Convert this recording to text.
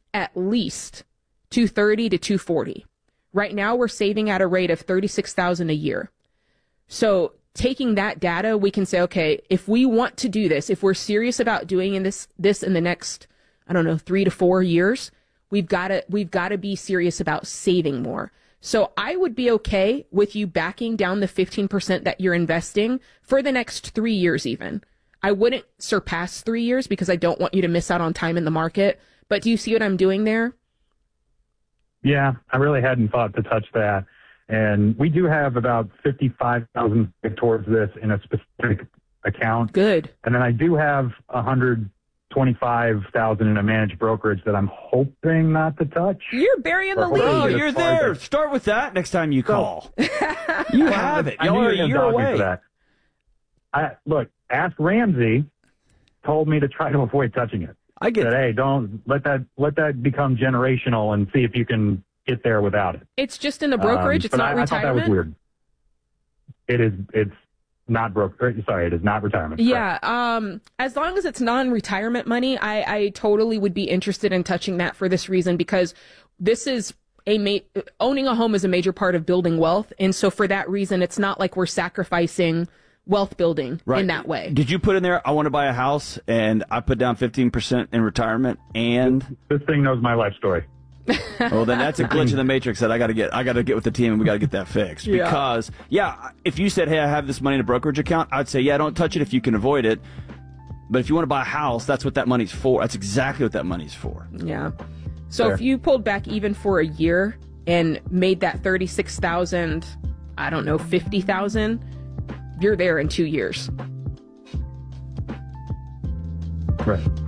at least 230 to 240. Right now we're saving at a rate of 36,000 a year. So taking that data, we can say, okay, if we want to do this, if we're serious about doing this in the next, 3 to 4 years, we've got to be serious about saving more. So I would be okay with you backing down the 15% that you're investing for the next 3 years even. I wouldn't surpass 3 years because I don't want you to miss out on time in the market. But do you see what I'm doing there? Yeah, I really hadn't thought to touch that. And we do have about 55,000 towards this in a specific account. Good. And then I do have 125,000 in a managed brokerage that I'm hoping not to touch. You're burying the lead. Oh, you're there. Start with that next time you call. You have it. Y'all are a year away. Look, Ask Ramsey told me to try to avoid touching it. I get that. Hey, don't let that become generational and see if you can get there without it. It's just in the brokerage. It's not retirement. I thought that was weird. It's not brokerage. Sorry, it is not retirement. Yeah. As long as it's non-retirement money, I totally would be interested in touching that for this reason, because this is owning a home is a major part of building wealth. And so for that reason, it's not like we're sacrificing wealth building in that way. Did you put in there, I want to buy a house, and I put down 15% in retirement, and this thing knows my life story. Well, then that's a glitch in the matrix that I got to get with the team, and we got to get that fixed. Yeah. Because if you said, hey, I have this money in a brokerage account, I'd say, don't touch it if you can avoid it. But if you want to buy a house, that's what that money's for. That's exactly what that money's for. Yeah. So if you pulled back even for a year and made that 36,000, 50,000, you're there in 2 years. Right.